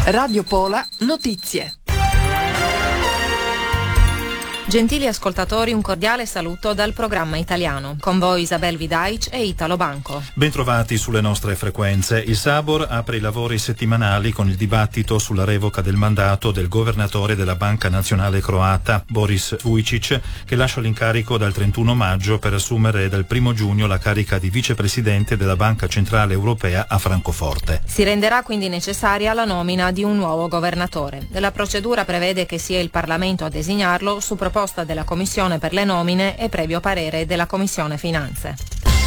Radio Pola Notizie. Gentili ascoltatori, un cordiale saluto dal programma italiano. Con voi Isabel Vidaic e Italo Banco. Bentrovati sulle nostre frequenze. Il Sabor apre i lavori settimanali con il dibattito sulla revoca del mandato del governatore della Banca Nazionale Croata, Boris Vujčić, che lascia l'incarico dal 31 maggio per assumere dal 1 giugno la carica di vicepresidente della Banca Centrale Europea a Francoforte. Si renderà quindi necessaria la nomina di un nuovo governatore. La procedura prevede che sia il Parlamento a designarlo su proposta della Commissione per le nomine e previo parere della Commissione Finanze.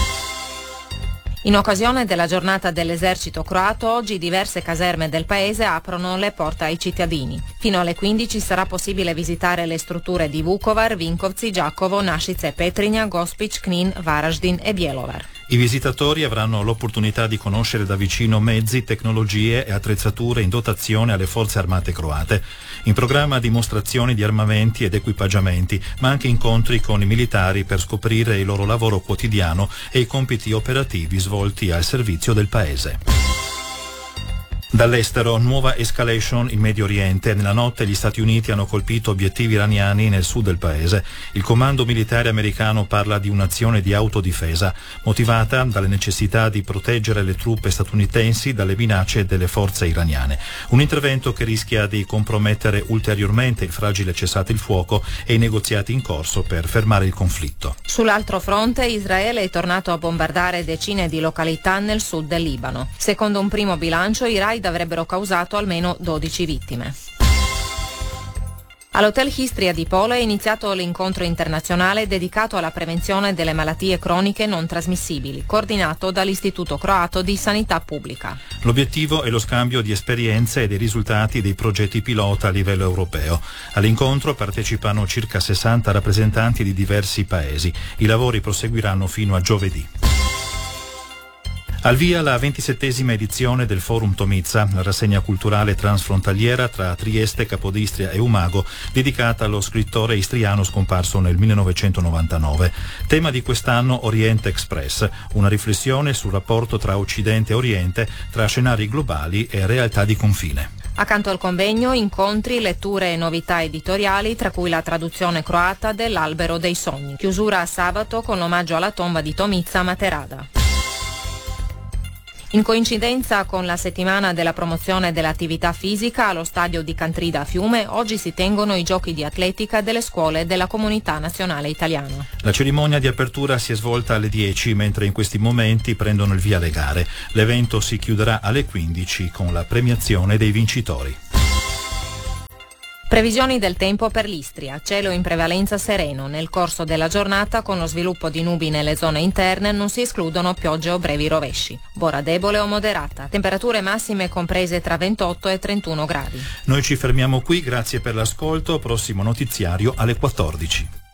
In occasione della giornata dell'esercito croato, oggi diverse caserme del paese aprono le porte ai cittadini. Fino alle 15 sarà possibile visitare le strutture di Vukovar, Vinkovci, Đakovo, Našice, Petrinja, Gospić, Knin, Varaždin e Bjelovar. I visitatori avranno l'opportunità di conoscere da vicino mezzi, tecnologie e attrezzature in dotazione alle forze armate croate. In programma dimostrazioni di armamenti ed equipaggiamenti, ma anche incontri con i militari per scoprire il loro lavoro quotidiano e i compiti operativi svolti al servizio del paese. Dall'estero, nuova escalation in Medio Oriente. Nella notte gli Stati Uniti hanno colpito obiettivi iraniani nel sud del paese. Il comando militare americano parla di un'azione di autodifesa, motivata dalle necessità di proteggere le truppe statunitensi dalle minacce delle forze iraniane. Un intervento che rischia di compromettere ulteriormente il fragile cessate il fuoco e i negoziati in corso per fermare il conflitto. Sull'altro fronte, Israele è tornato a bombardare decine di località nel sud del Libano. Secondo un primo bilancio, i raid avrebbero causato almeno 12 vittime. All'Hotel Histria di Pola è iniziato l'incontro internazionale dedicato alla prevenzione delle malattie croniche non trasmissibili, coordinato dall'Istituto Croato di Sanità Pubblica. L'obiettivo è lo scambio di esperienze e dei risultati dei progetti pilota a livello europeo. All'incontro partecipano circa 60 rappresentanti di diversi paesi. I lavori proseguiranno fino a giovedì. Al via la 27esima edizione del Forum Tomiza, la rassegna culturale transfrontaliera tra Trieste, Capodistria e Umago, dedicata allo scrittore istriano scomparso nel 1999. Tema di quest'anno Oriente Express, una riflessione sul rapporto tra Occidente e Oriente, tra scenari globali e realtà di confine. Accanto al convegno, incontri, letture e novità editoriali, tra cui la traduzione croata dell'Albero dei Sogni. Chiusura a sabato con l'omaggio alla tomba di Tomiza a Materada. In coincidenza con la settimana della promozione dell'attività fisica allo stadio di Cantrida a Fiume, oggi si tengono i giochi di atletica delle scuole della Comunità Nazionale Italiana. La cerimonia di apertura si è svolta alle 10, mentre in questi momenti prendono il via le gare. L'evento si chiuderà alle 15 con la premiazione dei vincitori. Previsioni del tempo per l'Istria. Cielo in prevalenza sereno. Nel corso della giornata, con lo sviluppo di nubi nelle zone interne, non si escludono piogge o brevi rovesci. Bora debole o moderata. Temperature massime comprese tra 28 e 31 gradi. Noi ci fermiamo qui, grazie per l'ascolto. Prossimo notiziario alle 14.